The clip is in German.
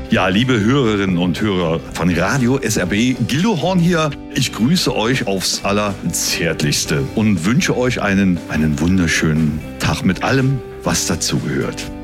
Ja, liebe Hörerinnen und Hörer von Radio SRB, Guido Horn hier. Ich grüße euch aufs Allerzärtlichste und wünsche euch einen wunderschönen Tag mit allem, was dazugehört.